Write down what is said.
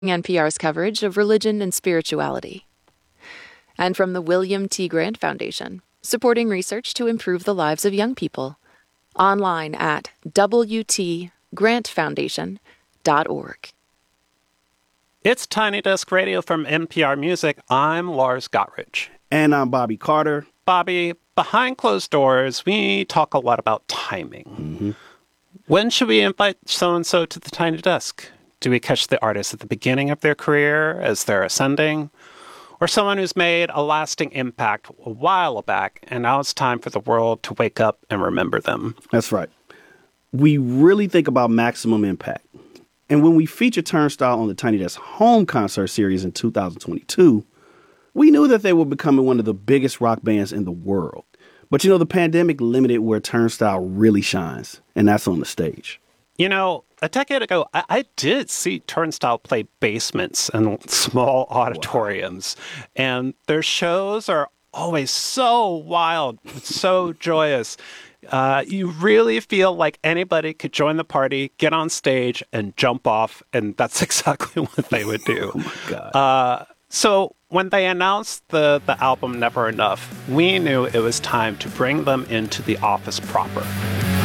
NPR's coverage of religion and spirituality. And from the William T. Grant Foundation, supporting research to improve the lives of young people. Online at wtgrantfoundation.org. It's Tiny Desk Radio from NPR Music. I'm Lars Gotrich. And I'm Bobby Carter. Bobby, behind closed doors, we talk a lot about timing. Mm-hmm. When should we invite so-and-so to the Tiny Desk? Do we catch the artist at the beginning of their career as they're ascending? Or someone who's made a lasting impact a while back, and now it's time for the world to wake up and remember them? That's right. We really think about maximum impact. And when we featured Turnstile on the Tiny Desk Home Concert Series in 2022, we knew that they were becoming one of the biggest rock bands in the world. But, the pandemic limited where Turnstile really shines, and that's on the stage. A decade ago, I did see Turnstile play basements and small auditoriums, wow. And their shows are always so wild, so joyous. You really feel like anybody could join the party, get on stage, and jump off, and that's exactly what they would do. Oh, my God. So when they announced the album Never Enough, we knew it was time to bring them into the office proper.